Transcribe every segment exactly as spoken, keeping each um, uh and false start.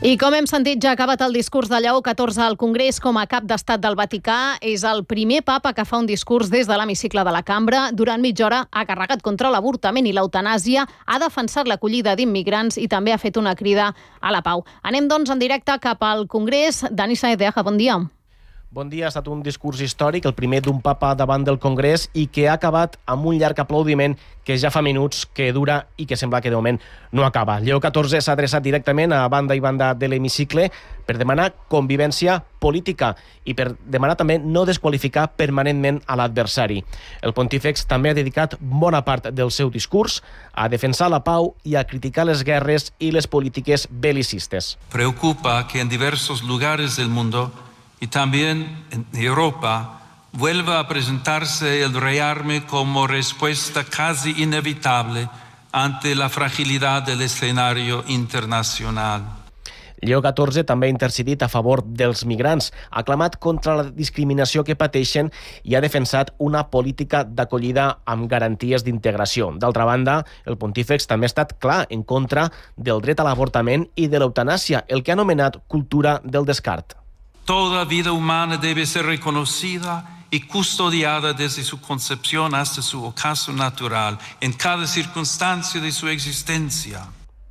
I com hem sentit, ja ha acabat el discurs de Lleó catorze al Congrés com a cap d'estat del Vaticà. És el primer papa que fa un discurs des de l'hemicicle de la cambra. Durant mitja hora ha carregat contra l'avortament i l'eutanàsia, ha defensat l'acollida d'immigrants i també ha fet una crida a la pau. Anem, doncs, en directe cap al Congrés. Dani Sáenz de Aja, bon dia. Bon dia. Ha estat un discurs històric, el primer d'un papa davant del Congrés i que ha acabat amb un llarg aplaudiment que ja fa minuts que dura i que sembla que de moment no acaba. Lleó catorze s'ha adreçat directament a banda i banda de l'hemicicle per demanar convivència política i per demanar també no desqualificar permanentment a l'adversari. El pontífex també ha dedicat bona part del seu discurs a defensar la pau i a criticar les guerres i les polítiques belicistes. Preocupa que en diversos lugares del mundo y también en Europa vuelva a presentarse el rearme como respuesta casi inevitable ante la fragilidad del escenario internacional. Lleó catorze també ha intercedit a favor dels migrants, ha clamat contra la discriminació que pateixen i ha defensat una política d'acollida amb garanties d'integració. D'altra banda, el pontífex també ha estat clar en contra del dret a l'avortament i de l'eutanàsia, el que ha anomenat cultura del descart. Toda vida humana debe ser reconocida y custodiada desde su concepción hasta su ocaso natural, en cada circunstancia de su existencia.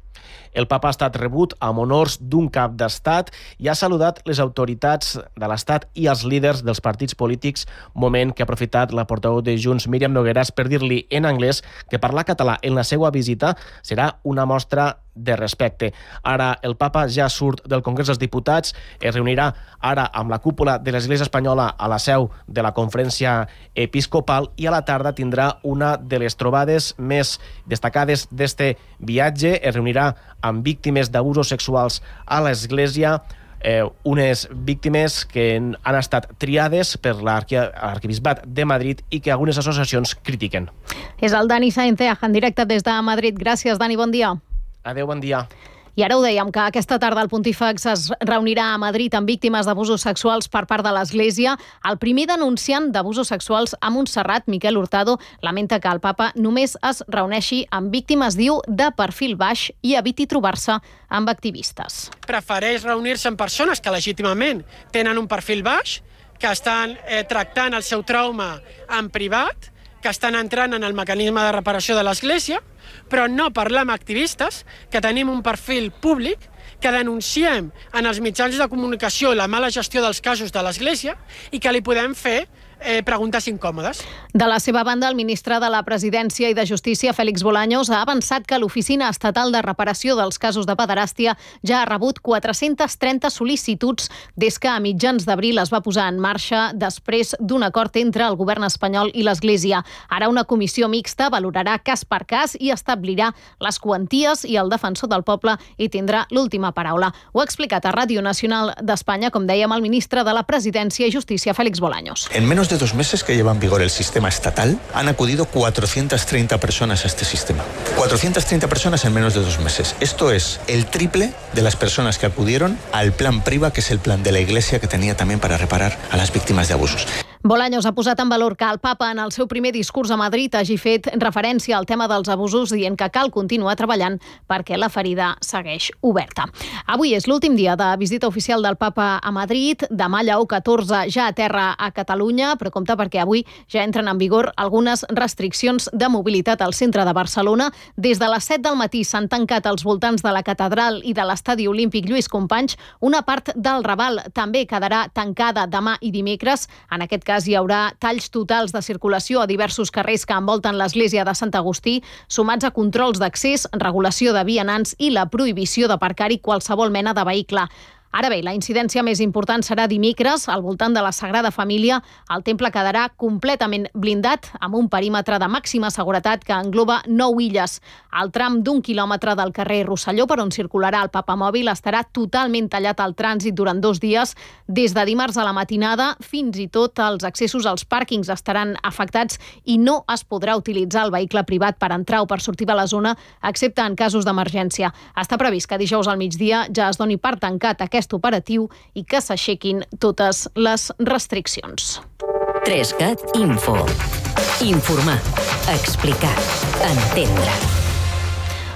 El papa ha estat rebut amb honors d'un cap d'estat i ha saludat les autoritats de l'estat i els líders dels partits polítics, moment que ha aprofitat la portaveu de Junts, Míriam Nogueras, per dir-li en anglès que parlar català en la seva visita serà una mostra de respecte. Ara el papa ja surt del Congrés dels Diputats, es reunirà ara amb la cúpula de l'Església Espanyola a la seu de la Conferència Episcopal i a la tarda tindrà una de les trobades més destacades d'este viatge. Es reunirà amb víctimes d'abusos sexuals a l'Església, eh, unes víctimes que han estat triades per l'Arquebisbat de Madrid i que algunes associacions critiquen. És el Dani Sáenz de Aja, en directe des de Madrid. Gràcies, Dani, bon dia. Adéu, bon dia. I ara ho dèiem, que aquesta tarda el pontífex es reunirà a Madrid amb víctimes d'abusos sexuals per part de l'Església. El primer denunciant d'abusos sexuals a Montserrat, Miquel Hurtado, lamenta que el papa només es reuneixi amb víctimes, diu, de perfil baix i eviti trobar-se amb activistes. Prefereix reunir-se amb persones que legítimament tenen un perfil baix, que estan eh, tractant el seu trauma en privat, que estan entrant en el mecanisme de reparació de l'Església, però no parlar amb activistes, que tenim un perfil públic, que denunciem en els mitjans de comunicació la mala gestió dels casos de l'Església i que li podem fer eh, preguntes incòmodes. De la seva banda, el ministre de la Presidència i de Justícia, Félix Bolaños, ha avançat que l'Oficina Estatal de Reparació dels Casos de Pederàstia ja ha rebut quatre-centes trenta sol·licituds des que a mitjans d'abril es va posar en marxa després d'un acord entre el govern espanyol i l'Església. Ara una comissió mixta valorarà cas per cas i establirà les quanties i el defensor del poble hi tindrà l'última paraula. Ho ha explicat a Ràdio Nacional d'Espanya, com dèiem, el ministre de la Presidència i Justícia, Félix Bolaños. En menos de dos meses que lleva en vigor el sistema estatal, han acudido cuatrocientas treinta personas a este sistema. cuatrocientas treinta personas en menos de dos meses. Esto es el triple de las personas que acudieron al plan PRIVA, que es el plan de la Iglesia que tenía también para reparar a las víctimas de abusos. Bolaños ha posat en valor que el papa en el seu primer discurs a Madrid hagi fet referència al tema dels abusos, dient que cal continuar treballant perquè la ferida segueix oberta. Avui és l'últim dia de visita oficial del papa a Madrid. Demà Lleó catorze ja aterra a Catalunya, però compte perquè avui ja entren en vigor algunes restriccions de mobilitat al centre de Barcelona. Des de les set del matí s'han tancat als voltants de la catedral i de l'estadi olímpic Lluís Companys. Una part del Raval també quedarà tancada demà i dimecres. En aquest cas hi haurà talls totals de circulació a diversos carrers que envolten l'església de Sant Agustí, sumats a controls d'accés, regulació de vianants i la prohibició d'aparcar-hi qualsevol mena de vehicle. Ara bé, la incidència més important serà dimecres. Al voltant de la Sagrada Família, el temple quedarà completament blindat amb un perímetre de màxima seguretat que engloba nou illes. El tram d'un quilòmetre del carrer Rosselló, per on circularà el papamòbil, estarà totalment tallat al trànsit durant dos dies. Des de dimarts a la matinada, fins i tot els accessos als pàrquings estaran afectats i no es podrà utilitzar el vehicle privat per entrar o per sortir de la zona, excepte en casos d'emergència. Està previst que dijous al migdia ja es doni per tancat aquest operatiu i que s'aixequin totes les restriccions. tres cat Info. Informar, explicar, entendre.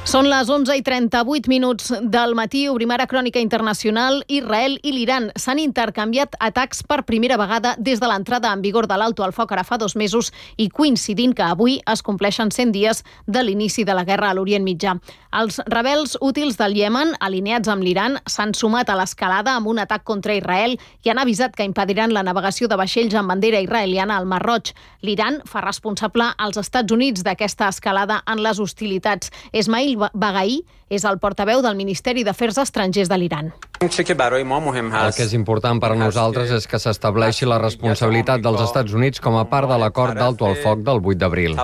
Són les onze i trenta-vuit minuts del matí. Obrim ara crònica internacional. Israel i l'Iran s'han intercanviat atacs per primera vegada des de l'entrada en vigor de l'alto al foc ara fa dos mesos i coincidint que avui es compleixen cent dies de l'inici de la guerra a l'Orient Mitjà. Els rebels útils del Iemen, alineats amb l'Iran, s'han sumat a l'escalada amb un atac contra Israel i han avisat que impediran la navegació de vaixells amb bandera israeliana al Mar Roig. L'Iran fa responsable als Estats Units d'aquesta escalada en les hostilitats. Ismail Baghai és el portaveu del Ministeri d'Afers Estrangers de l'Iran. El que és important per a nosaltres és que s'estableixi la responsabilitat dels Estats Units com a part de l'acord d'alto al foc del vuit d'abril.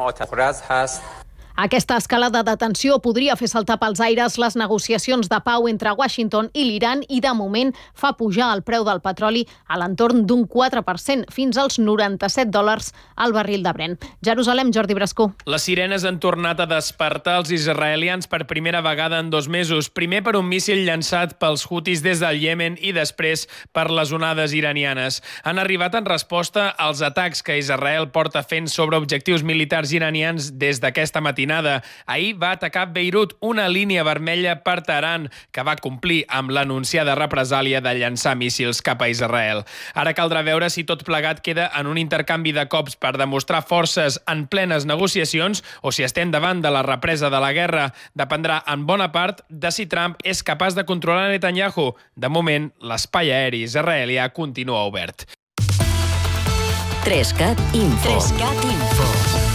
Aquesta escalada de tensió podria fer saltar pels aires les negociacions de pau entre Washington i l'Iran i, de moment, fa pujar el preu del petroli a l'entorn d'un quatre per cent, fins als noranta-set dòlars al barril de Brent. Jerusalem, Jordi Brascó. Les sirenes han tornat a despertar els israelians per primera vegada en dos mesos. Primer per un míssil llançat pels Houthis des del Iemen i després per les onades iranianes. Han arribat en resposta als atacs que Israel porta fent sobre objectius militars iranians des d'aquesta matinada. Ahir va atacar Beirut, una línia vermella per Teheran, que va complir amb l'anunciada represàlia de llançar míssils cap a Israel. Ara caldrà veure si tot plegat queda en un intercanvi de cops per demostrar forces en plenes negociacions o si estem davant de la represa de la guerra. Dependrà en bona part de si Trump és capaç de controlar Netanyahu. De moment, l'espai aeri israelià continua obert. Trescat Info. Trescat Info.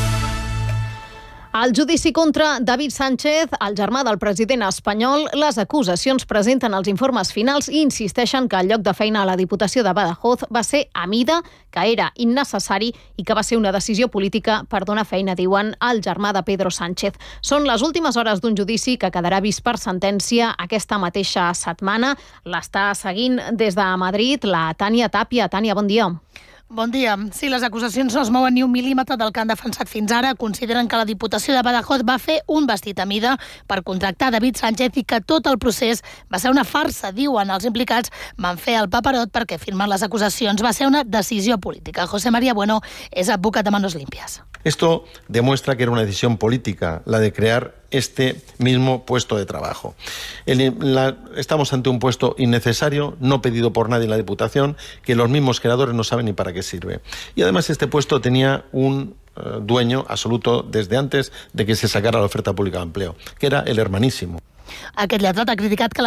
Al judici contra David Sánchez, el germà del president espanyol, les acusacions presenten els informes finals i insisteixen que el lloc de feina a la Diputació de Badajoz va ser a mida, que era innecessari i que va ser una decisió política per donar feina, diuen, al germà de Pedro Sánchez. Són les últimes hores d'un judici que quedarà vist per sentència aquesta mateixa setmana. L'està seguint des de Madrid la Tània Tàpia. Tània, bon dia. Bon dia. Sí, les acusacions no es mouen ni un mil·límetre del que han defensat fins ara. Consideren que la Diputació de Badajoz va fer un vestit a mida per contractar David Sánchez i que tot el procés va ser una farsa, diuen els implicats. Van fer el paperot perquè firmen les acusacions. Va ser una decisió política. José María Bueno és advocat de Manos Limpias. Esto demuestra que era una decisión política la de crear este mismo puesto de trabajo. El, la, estamos ante un puesto innecesario, no pedido por nadie en la Diputación, que los mismos creadores no saben ni para qué sirve. Y además este puesto tenía un uh, dueño absoluto desde antes de que se sacara la oferta pública de empleo, que era el hermanísimo. Aquest lletrat ha criticat que la